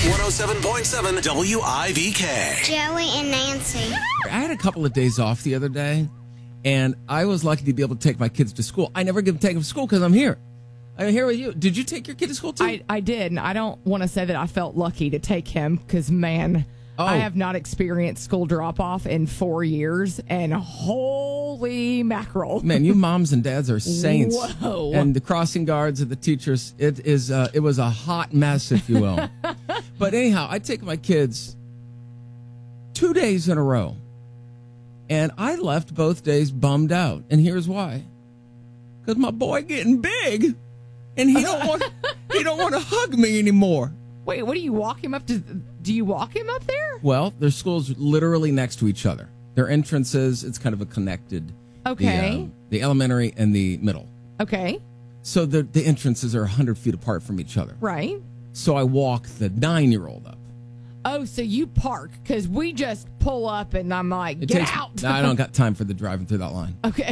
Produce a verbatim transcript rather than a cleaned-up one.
one oh seven point seven W I V K. Joey and Nancy. I had a couple of days off the other day, and I was lucky to be able to take my kids to school. I never get to take them to school because I'm here. I'm here with you. Did you take your kid to school too? I, I did, and I don't want to say that I felt lucky to take him because, man, Oh. I have not experienced school drop-off in four years, and holy mackerel. Man, you moms and dads are saints. Whoa. And the crossing guards and the teachers, it is uh, it was a hot mess, if you will. But anyhow, I take my kids two days in a row, and I left both days bummed out. And here's why: because my boy getting big, and he don't want he don't want to hug me anymore. Wait, what do you walk him up to? Do you walk him up there? Well, their schools literally next to each other. Their entrances, it's kind of a connected. Okay. The, um, the elementary and the middle. Okay. So the the entrances are one hundred feet apart from each other. Right. So I walk the nine-year-old up. Oh, so you park because we just pull up and I'm like, It get takes, out. I don't got time for the driving through that line. Okay.